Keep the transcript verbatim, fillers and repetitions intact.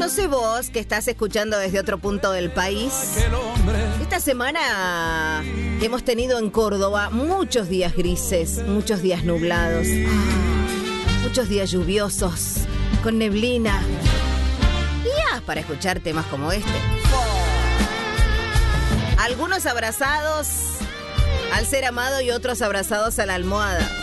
No sé vos, que estás escuchando desde otro punto del país. Esta semana hemos tenido en Córdoba muchos días grises, muchos días nublados, muchos días lluviosos, con neblina. Días para escuchar temas como este. Algunos abrazados al ser amado y otros abrazados a la almohada.